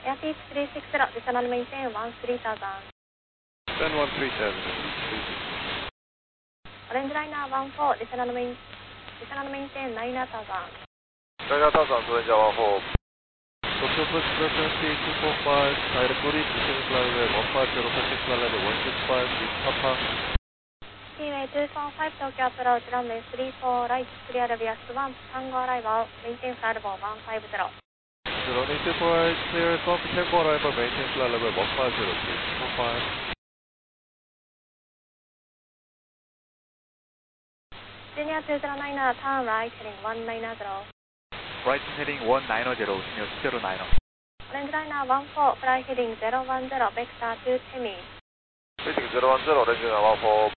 Airspeed 360, descend and maintain 13,000. Descend 137. Orange liner 14, descend and maintain 9,000. 9,000, Surrender 14. Tokyo Approach frequency 245, direct reach, descending flight level 150, passing flight level 165, deep Papa. Seaway 245, Tokyo Approach, runway 34, right, clear Vias 1, Tango arrival, maintain flight level 150. Runway 24 right, clear, Tango arrival, maintain flight level 150, deep Papa. Junior 209er, turn right, heading 190. Right heading 190, Senior 209er. Orange liner 14, fly heading 010, vector to Temi. Heading 010, Orange liner 14.